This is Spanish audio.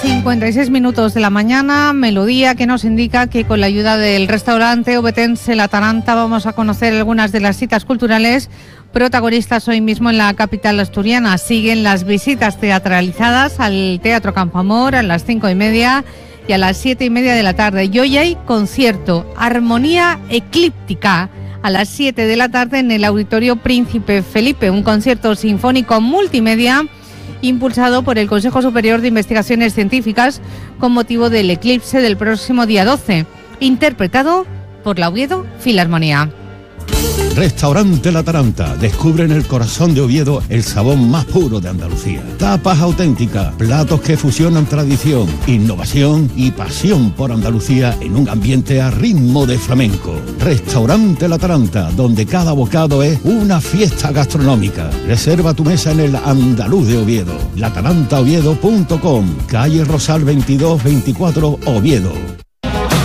9:56 de la mañana, melodía que nos indica que con la ayuda del restaurante Ovetense La Taranta vamos a conocer algunas de las citas culturales protagonistas hoy mismo en la capital asturiana. Siguen las visitas teatralizadas al Teatro Campoamor a las 5:30 y a las 7:30 de la tarde. Y hoy hay concierto, Armonía Eclíptica, a las 7 de la tarde en el Auditorio Príncipe Felipe, un concierto sinfónico multimedia impulsado por el Consejo Superior de Investigaciones Científicas con motivo del eclipse del próximo día 12, interpretado por la Oviedo Filarmonía. Restaurante La Taranta. Descubre en el corazón de Oviedo el sabor más puro de Andalucía. Tapas auténticas, platos que fusionan tradición, innovación y pasión por Andalucía en un ambiente a ritmo de flamenco. Restaurante La Taranta, donde cada bocado es una fiesta gastronómica. Reserva tu mesa en el Andaluz de Oviedo. latarantaoviedo.com, calle Rosal 2224, Oviedo.